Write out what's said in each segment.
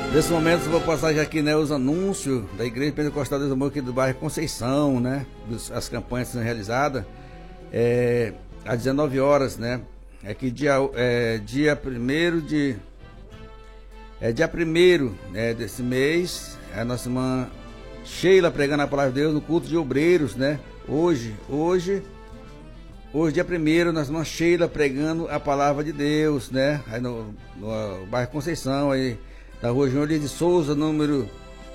Nesse momento eu vou passar já aqui, né, os anúncios da Igreja Pentecostal do Amor aqui do bairro Conceição, né? As campanhas sendo realizadas às 19 horas, né? Aqui dia 1º desse mês, a nossa irmã Sheila pregando a palavra de Deus no culto de obreiros, né? Hoje, dia 1º, nossa irmã Sheila pregando a palavra de Deus, né? Aí no bairro Conceição, aí da rua João Elias de Souza, número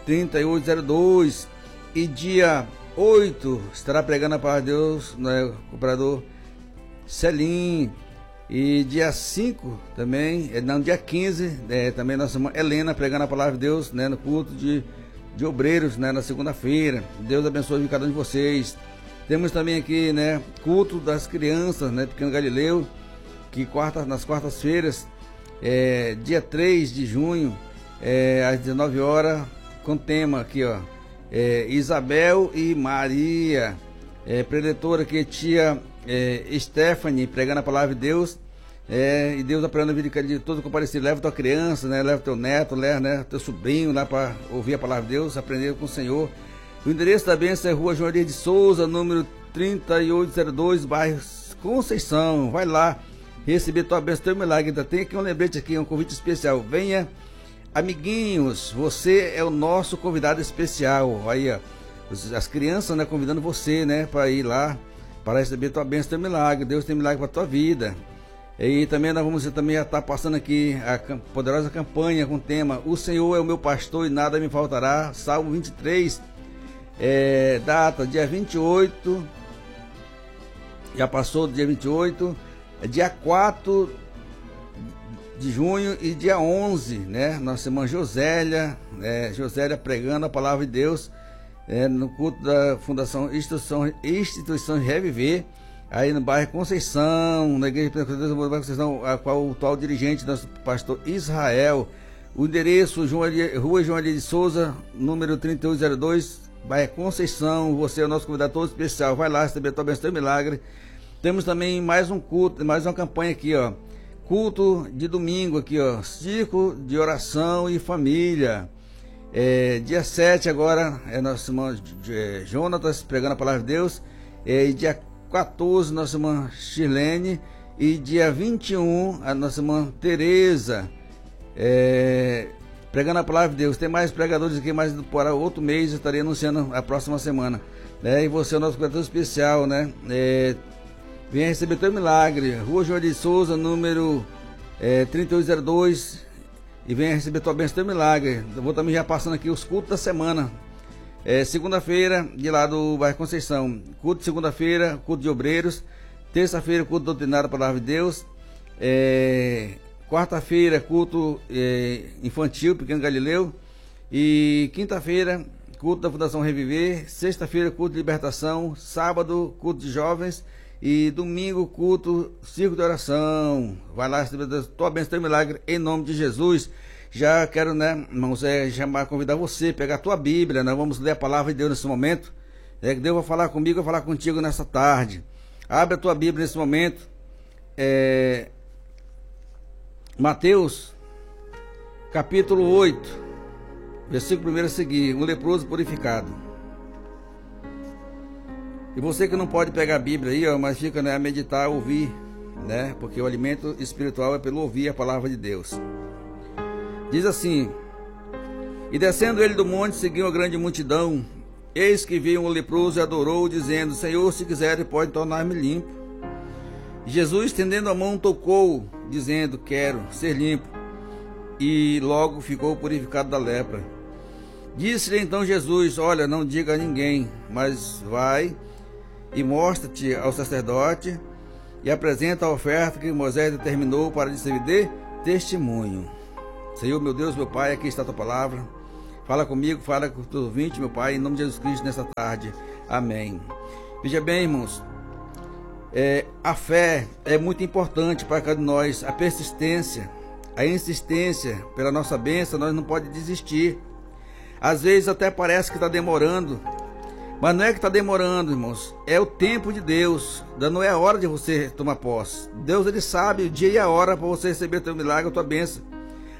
3802. E dia 8 estará pregando a palavra de Deus, né, o cooperador Celim. E dia 5 também, dia 15, também nossa irmã Helena pregando a palavra de Deus, né, no culto de obreiros, né, na segunda-feira. Deus abençoe cada um de vocês. Temos também aqui, né, culto das crianças, né, Pequeno Galileu, que nas quartas-feiras, dia 3 de junho, às 19 horas, com tema aqui, ó, Isabel e Maria, preletora aqui, tia Stephanie, pregando a palavra de Deus, e Deus aprendendo a vida de todo comparecido. Leva tua criança, né, leva teu neto, leva, né, teu sobrinho lá para ouvir a palavra de Deus, aprender com o Senhor. O endereço da bênção é rua João Elias de Souza, número 3802, bairro Conceição. Vai lá receber tua bênção, teu milagre. Ainda tem aqui um lembrete, aqui um convite especial. Venha, amiguinhos, você é o nosso convidado especial. Aí, ó, as crianças, né, convidando você, né, para ir lá, para receber tua bênção, teu milagre. Deus tem milagre para tua vida. E também nós vamos também estar passando aqui a poderosa campanha com o tema O Senhor é o meu pastor e nada me faltará. Salmo 23, data dia 28, já passou do dia 28, dia 4 de junho e dia 11, né? Nossa irmã Josélia pregando a palavra de Deus no culto da Fundação Instituição Reviver, aí no bairro Conceição, na Igreja Pentecostal do bairro Conceição, a qual o atual dirigente, nosso pastor Israel. O endereço, rua João Elias de Souza, número 3802, bairro Conceição. Você é o nosso convidado todo especial. Vai lá receber a tua bênção, teu milagre. Temos também mais um culto, mais uma campanha aqui, ó. Culto de domingo aqui, ó. Círculo de oração e família. Dia 7 agora é nosso irmão Jonatas pregando a palavra de Deus. E dia 14, nossa irmã Shirlene. E dia 21, a nossa irmã Tereza pregando a palavra de Deus. Tem mais pregadores aqui, mas para outro mês eu estarei anunciando a próxima semana, né? E você é o nosso pregador especial, né? Venha receber teu milagre, rua João de Souza, número 3802, e venha receber tua bênção, teu milagre. Eu vou também já passando aqui os cultos da semana. Segunda-feira, de lá do bairro Conceição, culto de segunda-feira, culto de obreiros. Terça-feira, culto doutrinário da palavra de Deus. Quarta-feira, culto infantil, Pequeno Galileu. E quinta-feira, culto da Fundação Reviver. Sexta-feira, culto de libertação. Sábado, culto de jovens. E domingo, culto, círculo de oração. Vai lá, tua bênção, teu milagre, em nome de Jesus. Já quero, né, irmãos, convidar você, pegar a tua Bíblia. Nós vamos ler a palavra de Deus nesse momento. Que Deus vai falar comigo, vai falar contigo nessa tarde. Abre a tua Bíblia nesse momento. Mateus, capítulo 8, versículo 1 a seguir. Um leproso purificado. E você que não pode pegar a Bíblia aí, ó, mas fica, né, a meditar, a ouvir, né? Porque o alimento espiritual é pelo ouvir a palavra de Deus. Diz assim: E descendo ele do monte, seguiu a grande multidão. Eis que veio um leproso e adorou, dizendo: Senhor, se quiser, pode tornar-me limpo. E Jesus, estendendo a mão, tocou, dizendo: Quero ser limpo. E logo ficou purificado da lepra. Disse-lhe então Jesus: Olha, não diga a ninguém, mas vai e mostra-te ao sacerdote e apresenta a oferta que Moisés determinou para lhe servir de testemunho. Senhor, meu Deus, meu Pai, aqui está a tua palavra. Fala comigo, fala com os teus ouvintes, meu Pai, em nome de Jesus Cristo, nessa tarde. Amém. Veja bem, irmãos, a fé é muito importante para cada um de nós. A persistência, a insistência pela nossa bênção, nós não podemos desistir. Às vezes até parece que está demorando, mas não é que está demorando, irmãos. É o tempo de Deus. Não é a hora de você tomar posse. Deus, ele sabe o dia e a hora para você receber o teu milagre, a tua bênção.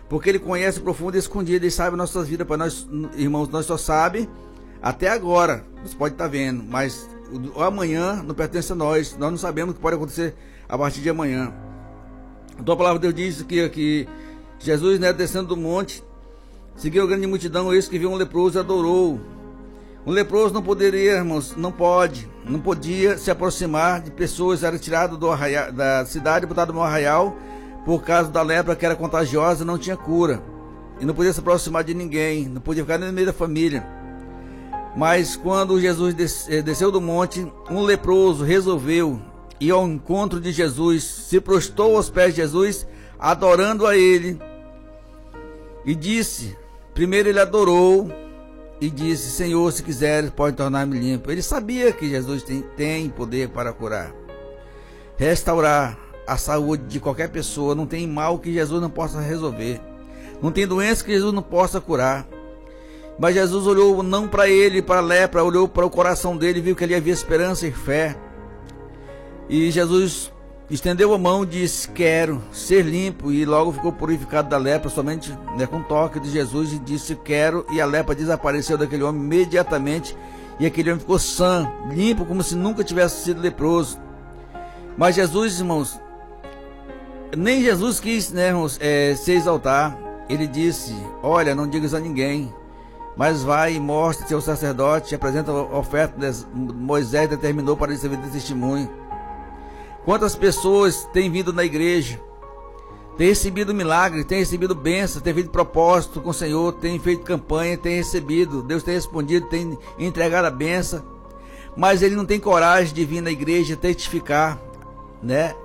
porque Ele conhece o profundo e escondido, Ele sabe nossas vidas. Para nós, irmãos, nós só sabemos até agora, você pode estar vendo, mas o amanhã não pertence a nós não sabemos o que pode acontecer a partir de amanhã. Então a palavra de Deus diz que Jesus, né, descendo do monte, seguiu a grande multidão, eis que viu um leproso e adorou. Um leproso não poderia, irmãos, não podia se aproximar de pessoas, era tirado da cidade, botado no arraial, por causa da lepra que era contagiosa, não tinha cura, e não podia se aproximar de ninguém, não podia ficar nem no meio da família. Mas quando Jesus desceu do monte, um leproso resolveu ir ao encontro de Jesus, se prostrou aos pés de Jesus, adorando a Ele, e disse, primeiro ele adorou, e disse, Senhor, se quiseres, pode tornar-me limpo. Ele sabia que Jesus tem poder para curar, restaurar a saúde de qualquer pessoa. Não tem mal que Jesus não possa resolver, não tem doença que Jesus não possa curar. Mas Jesus olhou não para ele, para a lepra, olhou para o coração dele, viu que ali havia esperança e fé. E Jesus estendeu a mão e disse, quero ser limpo, e logo ficou purificado da lepra, somente, né, com o toque de Jesus, e disse, quero, e a lepra desapareceu daquele homem imediatamente, e aquele homem ficou sã, limpo, como se nunca tivesse sido leproso. Mas Jesus, irmãos, nem Jesus quis, né, irmãos, se exaltar. Ele disse, olha, não digas a ninguém, mas vai e mostra-te ao sacerdote, apresenta a oferta que Moisés determinou para ele servir de testemunho. Quantas pessoas têm vindo na igreja, têm recebido milagre, têm recebido bênção, têm feito propósito com o Senhor, têm feito campanha, têm recebido, Deus tem respondido, tem entregado a bênção, mas ele não tem coragem de vir na igreja testificar, né?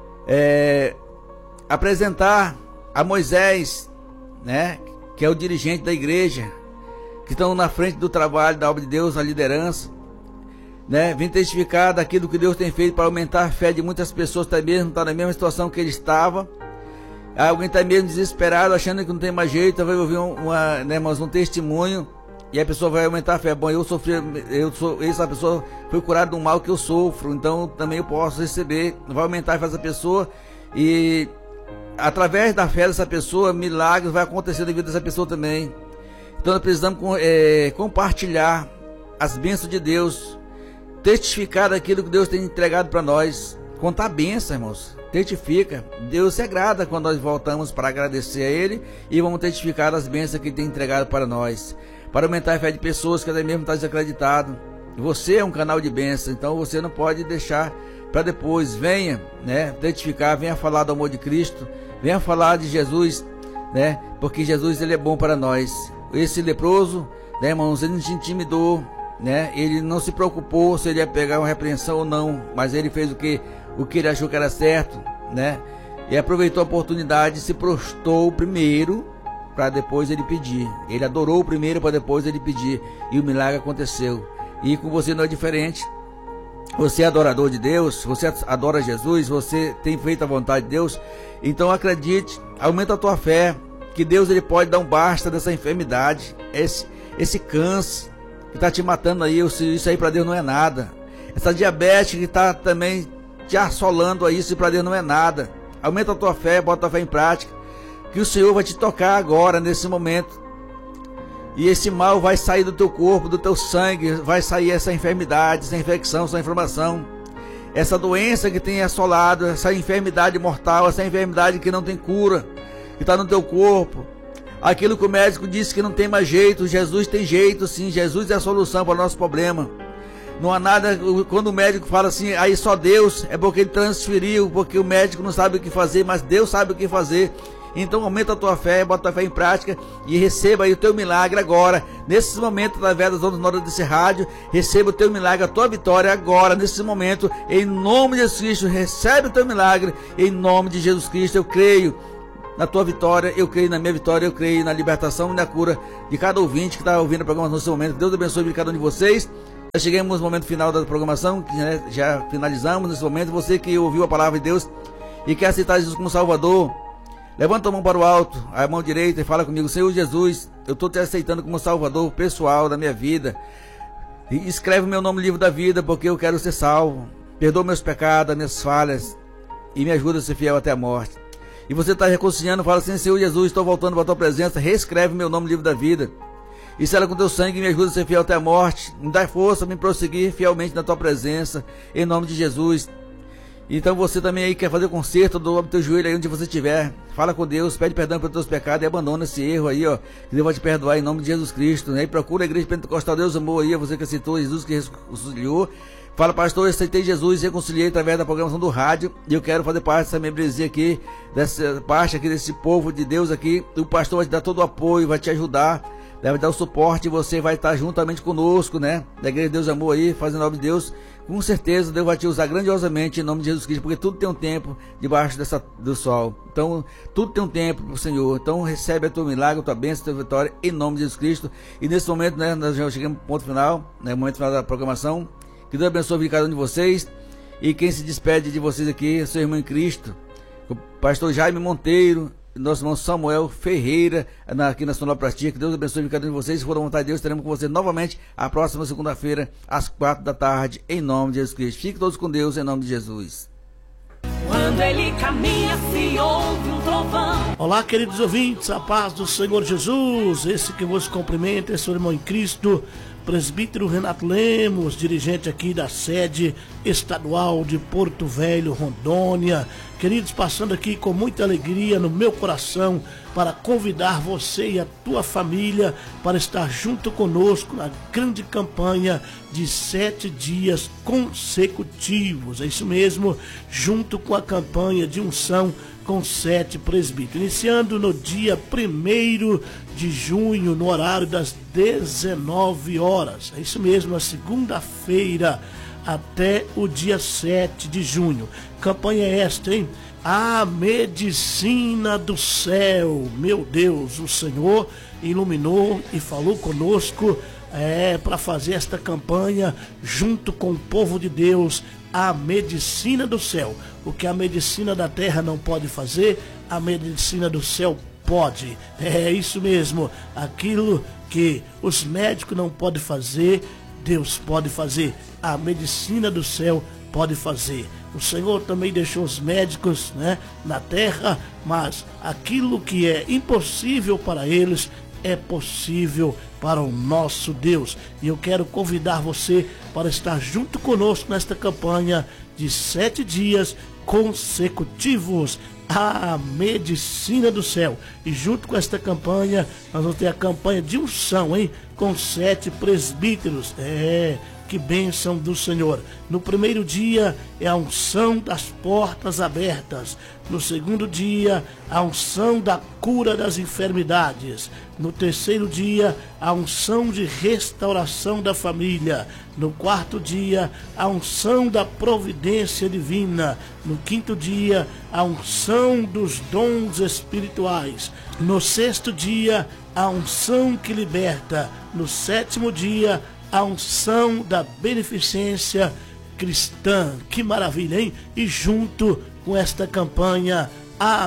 Apresentar a Moisés, né, que é o dirigente da igreja, que estão na frente do trabalho da obra de Deus, a liderança, né, vem testificar daquilo que Deus tem feito para aumentar a fé de muitas pessoas. Também está na mesma situação que ele estava. Alguém está mesmo desesperado, achando que não tem mais jeito, vai ouvir um testemunho, e a pessoa vai aumentar a fé. Bom, essa pessoa foi curada do mal que eu sofro, então também eu posso receber. Vai aumentar a fé dessa pessoa, e através da fé dessa pessoa, milagres vai acontecer na vida dessa pessoa também. Então nós precisamos compartilhar as bênçãos de Deus, testificar daquilo que Deus tem entregado para nós, contar a bênção, irmãos. Testifica, Deus se agrada quando nós voltamos para agradecer a Ele, e vamos testificar as bênçãos que Ele tem entregado para nós, para aumentar a fé de pessoas que até mesmo estão desacreditadas. Você é um canal de bênção, então você não pode deixar para depois. Venha, né, testificar, venha falar do amor de Cristo, venha falar de Jesus, né, porque Jesus, Ele é bom para nós. Esse leproso, né, irmãos, ele não se intimidou, né, ele não se preocupou se ele ia pegar uma repreensão ou não, mas ele fez o que ele achou que era certo, né, e aproveitou a oportunidade, se prostrou primeiro para depois ele pedir. Ele adorou primeiro para depois ele pedir, e o milagre aconteceu. E com você não é diferente. Você é adorador de Deus, você adora Jesus, você tem feito a vontade de Deus, então acredite, aumenta a tua fé, que Deus, Ele pode dar um basta dessa enfermidade, esse câncer que está te matando aí. Isso aí para Deus não é nada. Essa diabetes que está também te assolando aí, isso para Deus não é nada. Aumenta a tua fé, bota a tua fé em prática, que o Senhor vai te tocar agora, nesse momento, e esse mal vai sair do teu corpo, do teu sangue, vai sair essa enfermidade, essa infecção, essa inflamação, essa doença que tem assolado, essa enfermidade mortal, essa enfermidade que não tem cura, que está no teu corpo. Aquilo que o médico disse que não tem mais jeito, Jesus tem jeito sim. Jesus é a solução para o nosso problema. Não há nada. Quando o médico fala assim, aí só Deus, é porque ele transferiu, porque o médico não sabe o que fazer, mas Deus sabe o que fazer. Então aumenta a tua fé, bota a fé em prática e receba aí o teu milagre agora, nesse momento, através das ondas sonoras desse rádio. Receba o teu milagre, a tua vitória agora, nesse momento, em nome de Jesus Cristo. Recebe o teu milagre, em nome de Jesus Cristo. Eu creio na tua vitória, eu creio na minha vitória, eu creio na libertação e na cura de cada ouvinte que está ouvindo a programação nesse momento. Deus abençoe cada um de vocês. Já chegamos no momento final da programação, né? Já finalizamos nesse momento. Você que ouviu a palavra de Deus e quer aceitar Jesus como Salvador, levanta a mão para o alto, a mão direita, e fala comigo: Senhor Jesus, eu estou te aceitando como Salvador pessoal da minha vida. E escreve o meu nome no livro da vida, porque eu quero ser salvo. Perdoa meus pecados, minhas falhas, e me ajuda a ser fiel até a morte. e você está reconciliando, fala assim: Senhor Jesus, estou voltando para a tua presença, reescreve meu nome no livro da vida, e sela com teu sangue, me ajuda a ser fiel até a morte, me dá força, me prosseguir fielmente na tua presença, em nome de Jesus. Então você também aí quer fazer conserto, dobra o teu joelho aí onde você estiver, fala com Deus, pede perdão pelos teus pecados e abandona esse erro aí, ó, que Deus vai te perdoar em nome de Jesus Cristo, né? E procura a igreja pentecostal Deus Amor aí, você que aceitou Jesus, que reconciliou. Fala: pastor, eu aceitei Jesus, reconciliei através da programação do rádio, e eu quero fazer parte dessa membresia aqui, dessa parte aqui desse povo de Deus aqui. O pastor vai te dar todo o apoio, vai te ajudar, vai dar o suporte, e você vai estar juntamente conosco, né? Da igreja Deus Amor aí, fazendo a obra de Deus. Com certeza Deus vai te usar grandiosamente em nome de Jesus Cristo, porque tudo tem um tempo debaixo do sol. Então tudo tem um tempo pro Senhor. Então recebe a tua milagre, a tua bênção, a tua vitória em nome de Jesus Cristo. E nesse momento, né, nós já chegamos no ponto final, né, momento final da programação. Que Deus abençoe cada um de vocês. E quem se despede de vocês aqui é seu irmão em Cristo, o pastor Jaime Monteiro, nosso irmão Samuel Ferreira, aqui na Sonoplastia. Que Deus abençoe cada um de vocês. Se for a vontade de Deus, estaremos com vocês novamente a próxima segunda-feira, às 4 da tarde, em nome de Jesus Cristo. Fiquem todos com Deus, em nome de Jesus. Quando ele caminha, se ouve um trovão. Olá, queridos ouvintes, a paz do Senhor Jesus. Esse que vos cumprimenta é seu irmão em Cristo, presbítero Renato Lemos, dirigente aqui da sede estadual de Porto Velho, Rondônia. Queridos, passando aqui com muita alegria no meu coração para convidar você e a tua família para estar junto conosco na grande campanha de 7 dias consecutivos. É isso mesmo, junto com a campanha de unção com 7 presbíteros, iniciando no dia 1º de junho, no horário das 19 horas. É isso mesmo, na segunda-feira, até o dia 7 de junho. Campanha esta, hein? A medicina do céu. Meu Deus, o Senhor iluminou e falou conosco para fazer esta campanha junto com o povo de Deus. A medicina do céu. O que a medicina da terra não pode fazer, a medicina do céu pode. É isso mesmo. Aquilo que os médicos não podem fazer, Deus pode fazer. A medicina do céu pode fazer. O Senhor também deixou os médicos, né, na terra, mas aquilo que é impossível para eles é possível para o nosso Deus. E eu quero convidar você para estar junto conosco nesta campanha de 7 dias consecutivos. A medicina do céu. E junto com esta campanha, nós vamos ter a campanha de unção, hein? Com 7 presbíteros. Que bênção do Senhor. No primeiro dia é a unção das portas abertas. No segundo dia, a unção da cura das enfermidades. No terceiro dia, a unção de restauração da família. No quarto dia, a unção da providência divina. No quinto dia, a unção dos dons espirituais. No sexto dia, a unção que liberta. No sétimo dia, a unção da beneficência cristã. Que maravilha, hein? E junto com esta campanha, a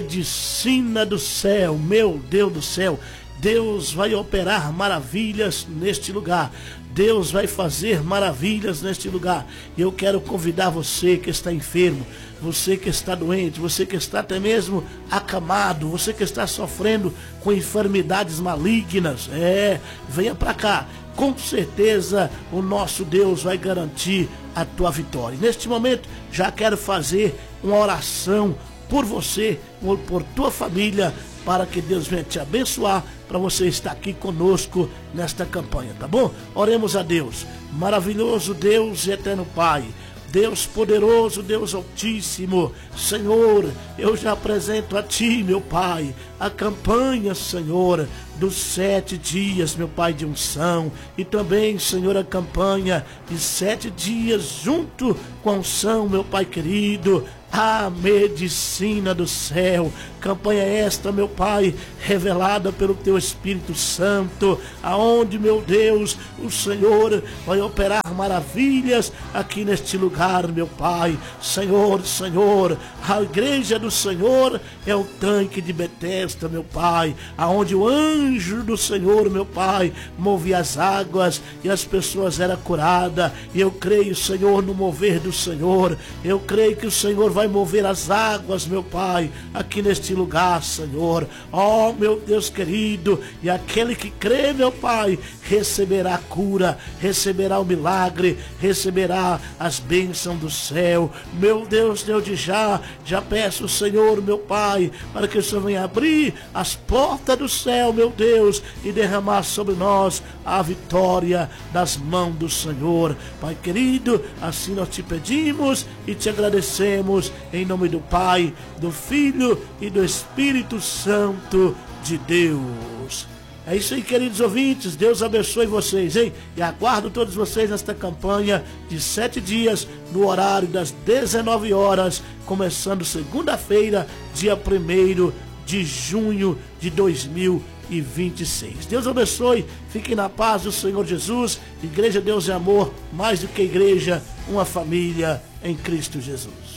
medicina do céu. Meu Deus do céu, Deus vai operar maravilhas neste lugar. Deus vai fazer maravilhas neste lugar. E eu quero convidar você que está enfermo, você que está doente, você que está até mesmo acamado, você que está sofrendo com enfermidades malignas. Venha para cá. Com certeza o nosso Deus vai garantir a tua vitória. Neste momento já quero fazer uma oração por você, por tua família, para que Deus venha te abençoar, para você estar aqui conosco nesta campanha, tá bom? Oremos a Deus. Maravilhoso Deus e eterno Pai, Deus poderoso, Deus altíssimo, Senhor, eu já apresento a Ti, meu Pai, a campanha, Senhor, dos 7 dias, meu Pai, de unção, e também, Senhor, a campanha de 7 dias junto com a unção, meu Pai querido, a medicina do céu. Campanha esta, meu Pai, revelada pelo Teu Espírito Santo, aonde, meu Deus, o Senhor vai operar maravilhas aqui neste lugar, meu Pai. Senhor, a igreja do Senhor é o tanque de Betesda, meu Pai, aonde o anjo do Senhor, meu Pai, movia as águas e as pessoas eram curadas. E eu creio, Senhor, no mover do Senhor. Eu creio que o Senhor vai vai mover as águas, meu Pai, aqui neste lugar, Senhor. Ó, meu Deus querido, e aquele que crê, meu Pai, receberá a cura, receberá o milagre, receberá as bênçãos do céu. Meu Deus, desde já peço, Senhor, meu Pai, para que o Senhor venha abrir as portas do céu, meu Deus, e derramar sobre nós a vitória das mãos do Senhor. Pai querido, assim nós te pedimos e te agradecemos, em nome do Pai, do Filho e do Espírito Santo de Deus. É isso aí, queridos ouvintes, Deus abençoe vocês, hein? E aguardo todos vocês nesta campanha de 7 dias, no horário das 19 horas, começando segunda-feira, dia 1º de junho de 2026. Deus abençoe, fiquem na paz do Senhor Jesus. Igreja Deus é Amor, mais do que igreja, uma família em Cristo Jesus.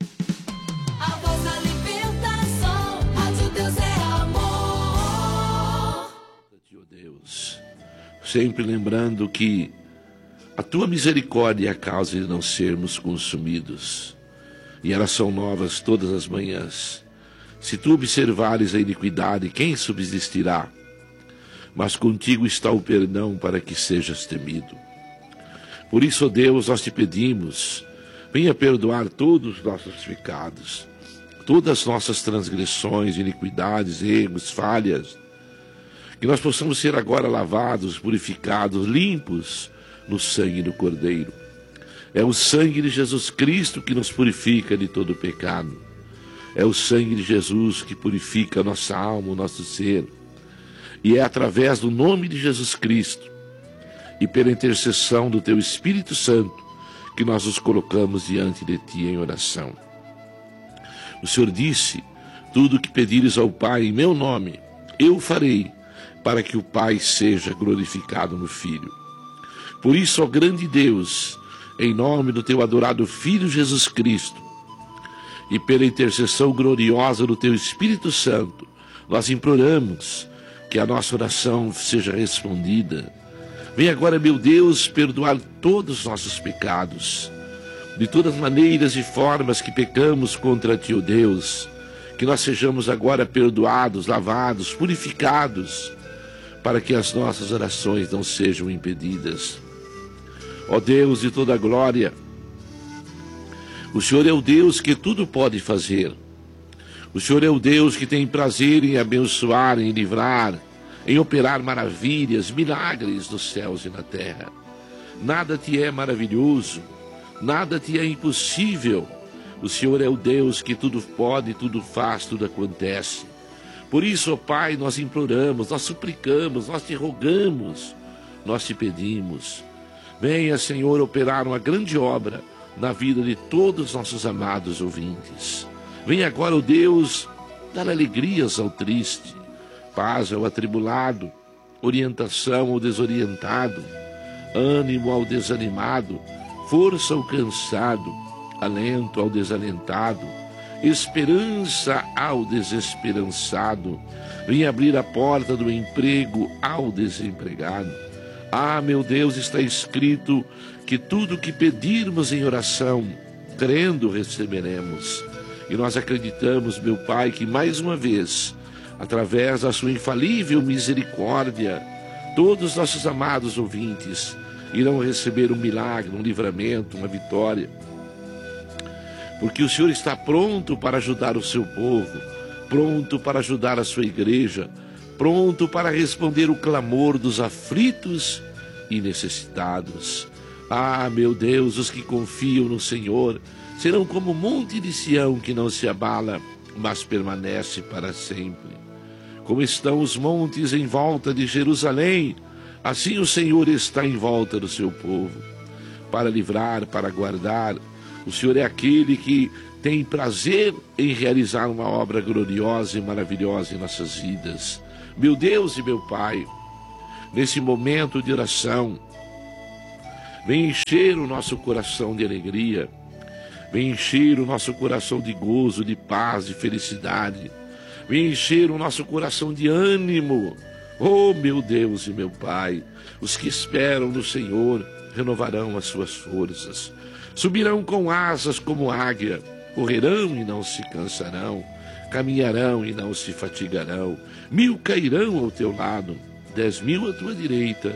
Sempre lembrando que a tua misericórdia é a causa de não sermos consumidos, e elas são novas todas as manhãs. Se tu observares a iniquidade, quem subsistirá? Mas contigo está o perdão para que sejas temido. Por isso, ó Deus, nós te pedimos, venha perdoar todos os nossos pecados, todas as nossas transgressões, iniquidades, erros, falhas, que nós possamos ser agora lavados, purificados, limpos no sangue do Cordeiro. É o sangue de Jesus Cristo que nos purifica de todo pecado. É o sangue de Jesus que purifica a nossa alma, o nosso ser. E é através do nome de Jesus Cristo e pela intercessão do Teu Espírito Santo que nós nos colocamos diante de Ti em oração. O Senhor disse, tudo o que pedires ao Pai em meu nome, eu farei, para que o Pai seja glorificado no Filho. Por isso, ó grande Deus, em nome do Teu adorado Filho Jesus Cristo, e pela intercessão gloriosa do Teu Espírito Santo, nós imploramos que a nossa oração seja respondida. Vem agora, meu Deus, perdoar todos os nossos pecados, de todas as maneiras e formas que pecamos contra Ti, ó Deus, que nós sejamos agora perdoados, lavados, purificados, para que as nossas orações não sejam impedidas. Ó Deus de toda glória, o Senhor é o Deus que tudo pode fazer. O Senhor é o Deus que tem prazer em abençoar, em livrar, em operar maravilhas, milagres nos céus e na terra. Nada te é maravilhoso, nada te é impossível. O Senhor é o Deus que tudo pode, tudo faz, tudo acontece. Por isso, ó Pai, nós imploramos, nós suplicamos, nós te rogamos, nós te pedimos. Venha, Senhor, operar uma grande obra na vida de todos os nossos amados ouvintes. Venha agora, ó Deus, dar alegrias ao triste, paz ao atribulado, orientação ao desorientado, ânimo ao desanimado, força ao cansado, alento ao desalentado, esperança ao desesperançado. Venha abrir a porta do emprego ao desempregado. Ah, meu Deus, está escrito que tudo que pedirmos em oração, crendo, receberemos. E nós acreditamos, meu Pai, que mais uma vez, através da sua infalível misericórdia, todos os nossos amados ouvintes irão receber um milagre, um livramento, uma vitória. Porque o Senhor está pronto para ajudar o seu povo, pronto para ajudar a sua igreja, pronto para responder o clamor dos aflitos e necessitados. Ah, meu Deus, os que confiam no Senhor serão como o monte de Sião que não se abala, mas permanece para sempre. Como estão os montes em volta de Jerusalém, assim o Senhor está em volta do seu povo, para livrar, para guardar. O Senhor é aquele que tem prazer em realizar uma obra gloriosa e maravilhosa em nossas vidas. Meu Deus e meu Pai, nesse momento de oração, vem encher o nosso coração de alegria, vem encher o nosso coração de gozo, de paz, de felicidade, vem encher o nosso coração de ânimo. Oh, meu Deus e meu Pai, os que esperam no Senhor renovarão as suas forças, subirão com asas como águia, correrão e não se cansarão, caminharão e não se fatigarão. 1000 cairão ao teu lado, 10.000 à tua direita,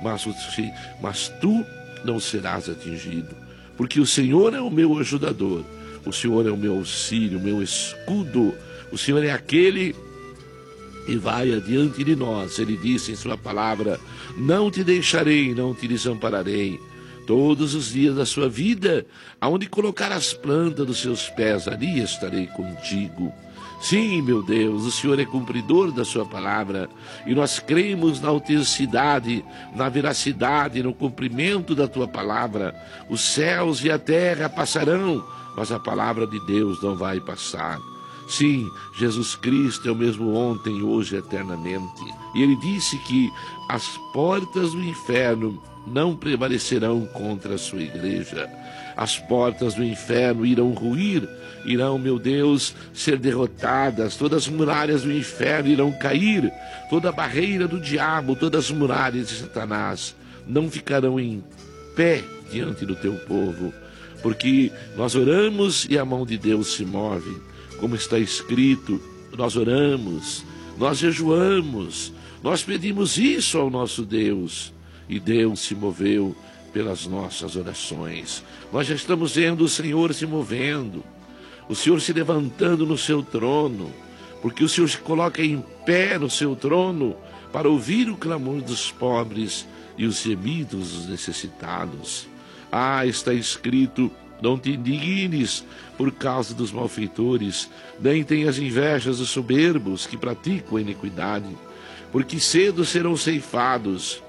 mas tu não serás atingido. Porque o Senhor é o meu ajudador, o Senhor é o meu auxílio, o meu escudo, o Senhor é aquele que vai adiante de nós. Ele disse em sua palavra: não te deixarei, não te desampararei. Todos os dias da sua vida, aonde colocar as plantas dos seus pés, ali estarei contigo. Sim, meu Deus, o Senhor é cumpridor da sua palavra, e nós cremos na autenticidade, na veracidade, no cumprimento da tua palavra. Os céus e a terra passarão, mas a palavra de Deus não vai passar. Sim, Jesus Cristo é o mesmo ontem, hoje e eternamente. E ele disse que as portas do inferno não prevalecerão contra a sua igreja. As portas do inferno irão ruir, irão, meu Deus, ser derrotadas. Todas as muralhas do inferno irão cair. Toda a barreira do diabo, todas as muralhas de Satanás não ficarão em pé diante do teu povo. Porque nós oramos e a mão de Deus se move. Como está escrito, nós oramos, nós jejuamos, nós pedimos isso ao nosso Deus. E Deus se moveu pelas nossas orações. Nós já estamos vendo o Senhor se movendo, o Senhor se levantando no seu trono, porque o Senhor se coloca em pé no seu trono para ouvir o clamor dos pobres e os gemidos dos necessitados. Está escrito: não te indignes por causa dos malfeitores, nem tenhas invejas dos soberbos que praticam a iniquidade, porque cedo serão ceifados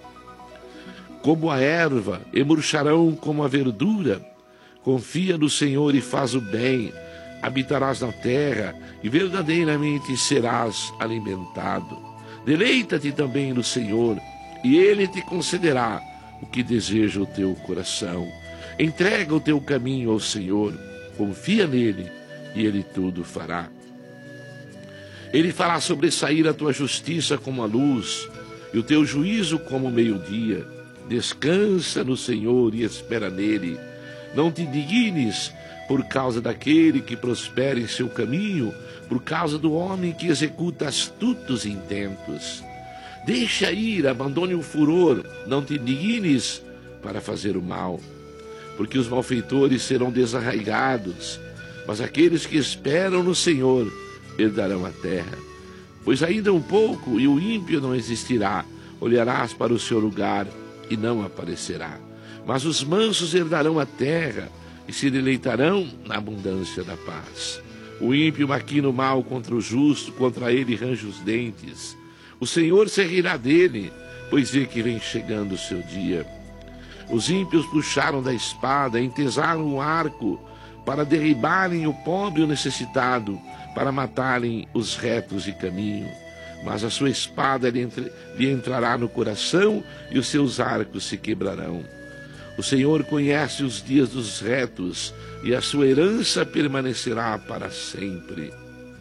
como a erva, e murcharão como a verdura. Confia no Senhor e faz o bem, habitarás na terra e verdadeiramente serás alimentado. Deleita-te também no Senhor, e Ele te concederá o que deseja o teu coração. Entrega o teu caminho ao Senhor, confia nele, e Ele tudo fará. Ele fará sobressair a tua justiça como a luz, e o teu juízo como o meio-dia. Descansa no Senhor e espera nele. Não te indignes por causa daquele que prospera em seu caminho, por causa do homem que executa astutos intentos. Deixa ir, abandone o furor, não te indignes para fazer o mal, porque os malfeitores serão desarraigados, mas aqueles que esperam no Senhor herdarão a terra. Pois ainda um pouco e o ímpio não existirá, olharás para o seu lugar e não aparecerá. Mas os mansos herdarão a terra e se deleitarão na abundância da paz. O ímpio maquina o mal contra o justo, contra ele range os dentes. O Senhor se rirá dele, pois vê que vem chegando o seu dia. Os ímpios puxaram da espada, entesaram o arco, para derribarem o pobre e o necessitado, para matarem os retos de caminho. Mas a sua espada lhe entrará no coração e os seus arcos se quebrarão. O Senhor conhece os dias dos retos e a sua herança permanecerá para sempre.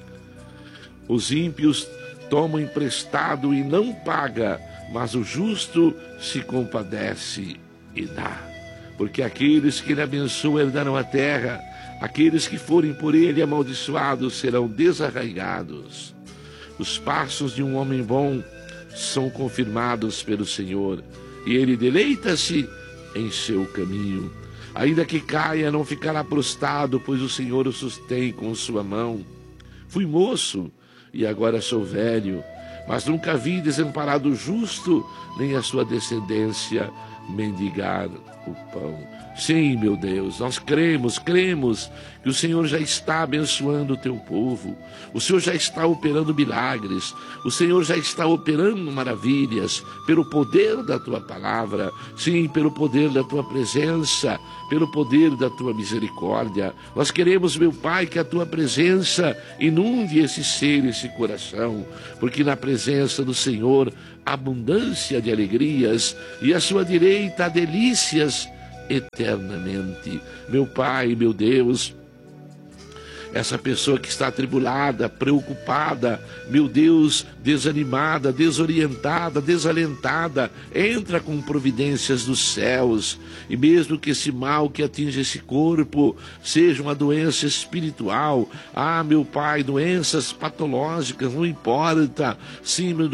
Os ímpios tomam emprestado e não paga, mas o justo se compadece e dá. Porque aqueles que ele abençoa herdarão a terra, aqueles que forem por ele amaldiçoados serão desarraigados. Os passos de um homem bom são confirmados pelo Senhor, e ele deleita-se em seu caminho. Ainda que caia, não ficará prostrado, pois o Senhor o sustém com sua mão. Fui moço, e agora sou velho, mas nunca vi desamparado o justo, nem a sua descendência mendigar o pão. Sim, meu Deus, nós cremos que o Senhor já está abençoando o teu povo. O Senhor já está operando milagres. O Senhor já está operando maravilhas pelo poder da tua palavra. Sim, pelo poder da tua presença, pelo poder da tua misericórdia. Nós queremos, meu Pai, que a tua presença inunde esse ser, esse coração, porque na presença do Senhor há abundância de alegrias e à sua direita há delícias eternamente. Meu Pai, meu Deus, essa pessoa que está atribulada, preocupada, meu Deus, desanimada, desorientada, desalentada, entra com providências dos céus. E mesmo que esse mal que atinge esse corpo seja uma doença espiritual, meu Pai, doenças patológicas, não importa, síndrome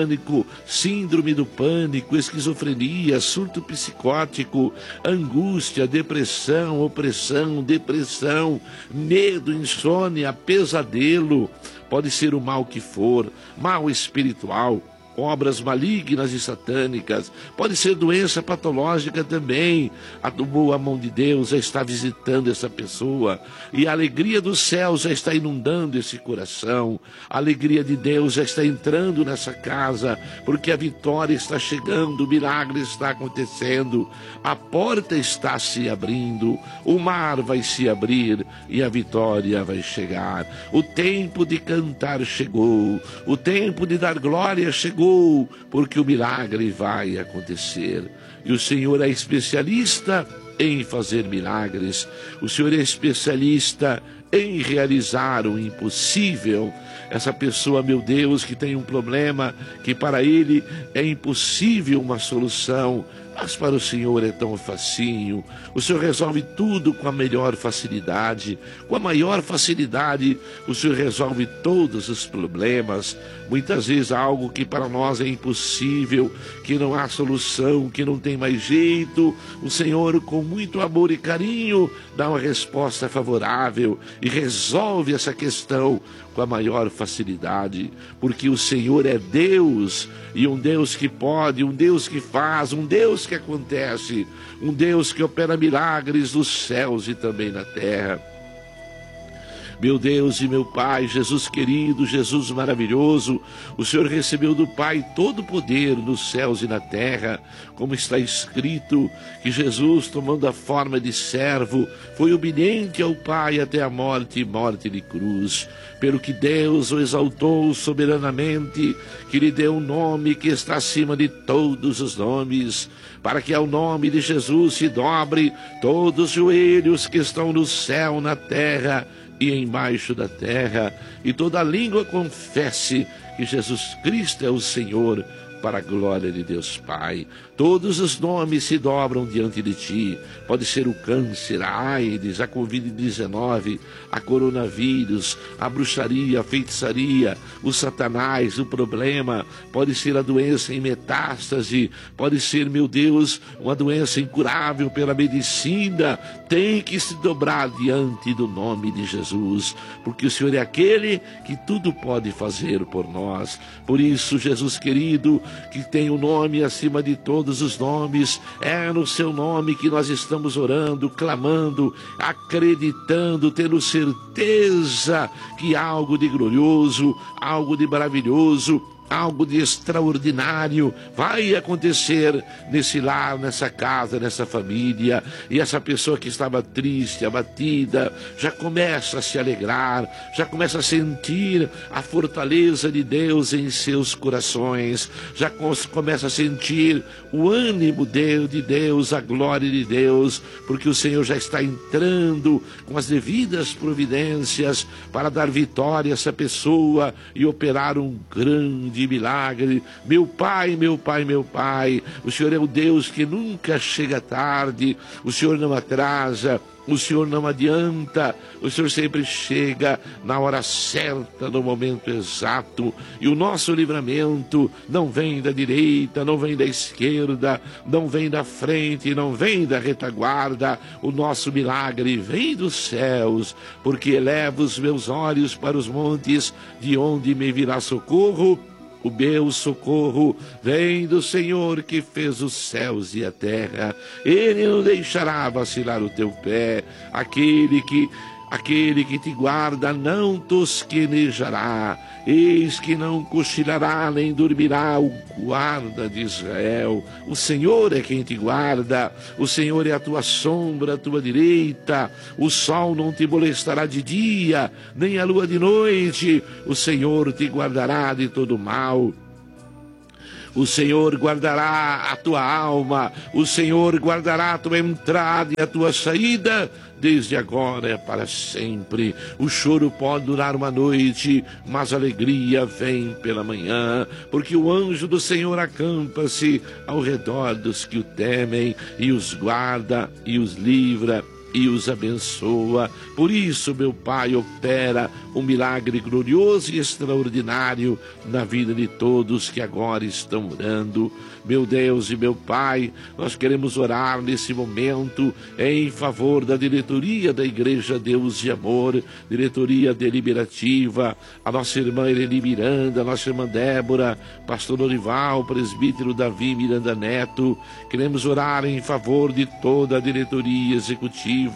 do pânico, esquizofrenia, surto psicótico, angústia, depressão, opressão, depressão, medo, insônia, pesadelo, pode ser o mal que for, mal espiritual, obras malignas e satânicas, pode ser doença patológica também. A boa mão de Deus já está visitando essa pessoa e a alegria dos céus já está inundando esse coração. A alegria de Deus já está entrando nessa casa, porque a vitória está chegando, o milagre está acontecendo, a porta está se abrindo, o mar vai se abrir e a vitória vai chegar. O tempo de cantar chegou, o tempo de dar glória chegou, porque o milagre vai acontecer. E o Senhor é especialista em fazer milagres. O Senhor é especialista em realizar o impossível. Essa pessoa, meu Deus, que tem um problema que para ele é impossível uma solução, mas para o Senhor é tão facinho. O Senhor resolve tudo com a melhor facilidade. Com a maior facilidade, o Senhor resolve todos os problemas. Muitas vezes algo que para nós é impossível, que não há solução, que não tem mais jeito, o Senhor, com muito amor e carinho, dá uma resposta favorável e resolve essa questão com a maior facilidade, porque o Senhor é Deus, e um Deus que pode, um Deus que faz, um Deus que acontece, um Deus que opera milagres nos céus e também na terra. Meu Deus e meu Pai, Jesus querido, Jesus maravilhoso, o Senhor recebeu do Pai todo o poder nos céus e na terra, como está escrito que Jesus, tomando a forma de servo, foi obediente ao Pai até a morte e morte de cruz, pelo que Deus o exaltou soberanamente, que lhe deu um nome que está acima de todos os nomes, para que ao nome de Jesus se dobre todos os joelhos que estão no céu, na terra e embaixo da terra, e toda língua confesse que Jesus Cristo é o Senhor, para a glória de Deus Pai. Todos os nomes se dobram diante de Ti. Pode ser o câncer, a AIDS, a Covid-19, a coronavírus, a bruxaria, a feitiçaria, o Satanás, o problema. Pode ser a doença em metástase, pode ser, meu Deus, uma doença incurável pela medicina. Tem que se dobrar diante do nome de Jesus, porque o Senhor é aquele que tudo pode fazer por nós. Por isso, Jesus querido, que tem o nome acima de todos os nomes, é no seu nome que nós estamos orando, clamando, acreditando, tendo certeza que algo de glorioso, algo de maravilhoso, algo de extraordinário vai acontecer nesse lar, nessa casa, nessa família. E essa pessoa que estava triste, abatida, já começa a se alegrar, já começa a sentir a fortaleza de Deus em seus corações, já começa a sentir o ânimo de Deus, a glória de Deus, porque o Senhor já está entrando com as devidas providências para dar vitória a essa pessoa e operar um grande milagre. Meu Pai, meu Pai, meu Pai, o Senhor é o Deus que nunca chega tarde, o Senhor não atrasa, o Senhor não adianta, o Senhor sempre chega na hora certa, no momento exato. E o nosso livramento não vem da direita, não vem da esquerda, não vem da frente, não vem da retaguarda. O nosso milagre vem dos céus, porque eleva os meus olhos para os montes, de onde me virá socorro. O meu socorro vem do Senhor que fez os céus e a terra. Ele não deixará vacilar o teu pé. Aquele que te guarda não tosquenejará. Eis que não cochilará nem dormirá o guarda de Israel. O Senhor é quem te guarda. O Senhor é a tua sombra, a tua direita. O sol não te molestará de dia, nem a lua de noite. O Senhor te guardará de todo mal. O Senhor guardará a tua alma, o Senhor guardará a tua entrada e a tua saída, desde agora e para sempre. O choro pode durar uma noite, mas a alegria vem pela manhã, porque o anjo do Senhor acampa-se ao redor dos que o temem, e os guarda, e os livra, e os abençoa. Por isso, meu Pai, opera um milagre glorioso e extraordinário na vida de todos que agora estão orando. Meu Deus e meu Pai, nós queremos orar nesse momento em favor da diretoria da Igreja Deus e Amor, diretoria deliberativa, a nossa irmã Eleni Miranda, a nossa irmã Débora, pastor Orival, presbítero Davi Miranda Neto. Queremos orar em favor de toda a diretoria executiva.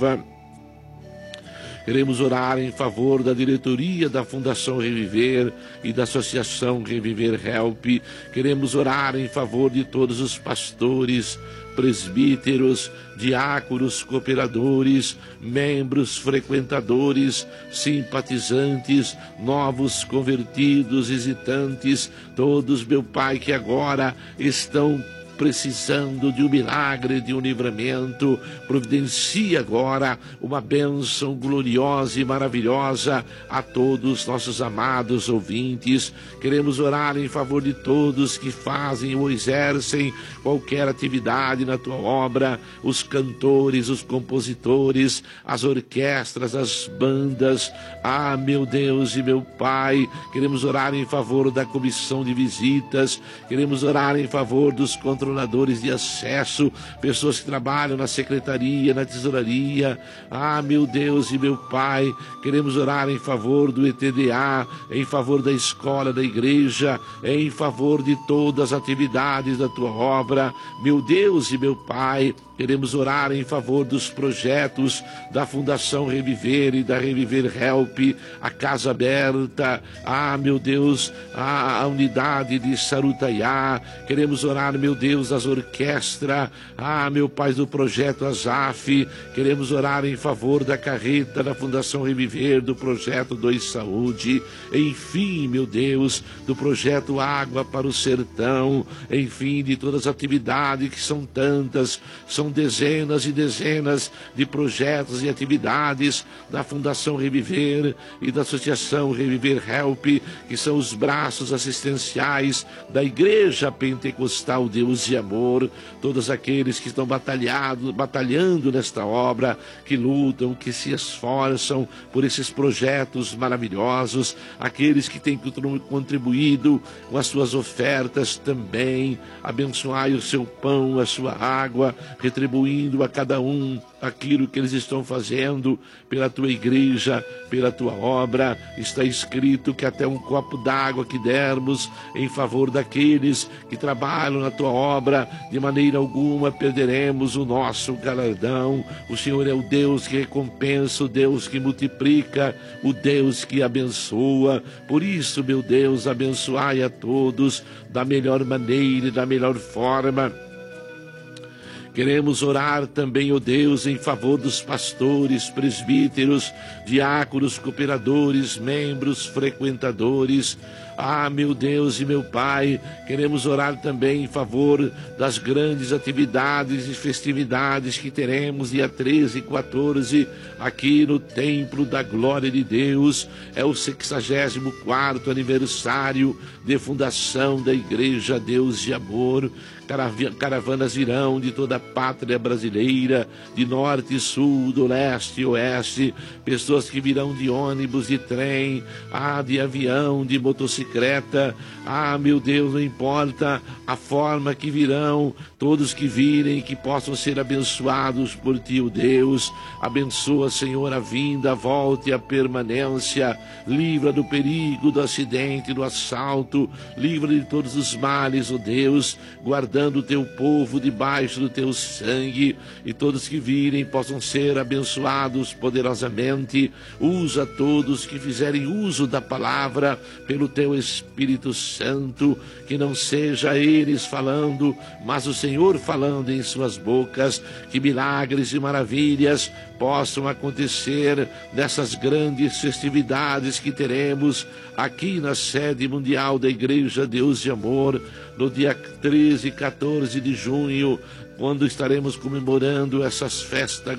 Queremos orar em favor da diretoria da Fundação Reviver e da Associação Reviver Help. Queremos orar em favor de todos os pastores, presbíteros, diáconos, cooperadores, membros, frequentadores, simpatizantes, novos convertidos, visitantes, todos, meu Pai, que agora estão precisando de um milagre, de um livramento. Providencia agora uma bênção gloriosa e maravilhosa a todos nossos amados ouvintes. Queremos orar em favor de todos que fazem ou exercem qualquer atividade na tua obra, os cantores, os compositores, as orquestras, as bandas. Ah, meu Deus e meu Pai, queremos orar em favor da comissão de visitas, queremos orar em favor dos controladores de acesso, pessoas que trabalham na secretaria, na tesouraria. Ah, meu Deus e meu Pai, queremos orar em favor do ETDA, em favor da escola, da igreja, em favor de todas as atividades da tua obra. Meu Deus e meu Pai, queremos orar em favor dos projetos da Fundação Reviver e da Reviver Help, a Casa Aberta, meu Deus, a unidade de Sarutaiá. Queremos orar, meu Deus, das orquestras, meu Pai, do projeto Azaf. Queremos orar em favor da carreta da Fundação Reviver, do projeto Dois Saúde, enfim, meu Deus, do projeto Água para o Sertão, enfim, de todas as atividades que são tantas, são dezenas e dezenas de projetos e atividades da Fundação Reviver e da Associação Reviver Help, que são os braços assistenciais da Igreja Pentecostal Deus e Amor. Todos aqueles que estão batalhando nesta obra, que lutam, que se esforçam por esses projetos maravilhosos, aqueles que têm contribuído com as suas ofertas também. Abençoai o seu pão, a sua água, retribuindo a cada um aquilo que eles estão fazendo pela tua igreja, pela tua obra. Está escrito que até um copo d'água que dermos em favor daqueles que trabalham na tua obra, de maneira alguma perderemos o nosso galardão. O Senhor é o Deus que recompensa, o Deus que multiplica, o Deus que abençoa. Por isso, meu Deus, abençoai a todos da melhor maneira e da melhor forma. Queremos orar também, ó Deus, em favor dos pastores, presbíteros, diáconos, cooperadores, membros, frequentadores. Meu Deus e meu Pai, queremos orar também em favor das grandes atividades e festividades que teremos dia 13 e 14 aqui no Templo da Glória de Deus. É o 64º aniversário de fundação da Igreja Deus e Amor. Caravanas virão de toda a pátria brasileira, de norte, sul, do leste e oeste, pessoas que virão de ônibus, de trem, de avião, de motocicleta. Meu Deus, não importa a forma que virão, todos que virem, que possam ser abençoados por ti, o Deus. Abençoa, Senhor, a vinda, a volta e a permanência. Livra do perigo, do acidente, do assalto. Livra de todos os males, ó Deus, guardando o teu povo debaixo do teu sangue, e todos que virem possam ser abençoados poderosamente. Usa todos que fizerem uso da palavra pelo teu Espírito Santo, que não seja eles falando, mas o Senhor falando em suas bocas. Que milagres e maravilhas possam acontecer nessas grandes festividades que teremos aqui na sede mundial da Igreja Deus de Amor. no dia 13 e 14 de junho, quando estaremos comemorando essas festas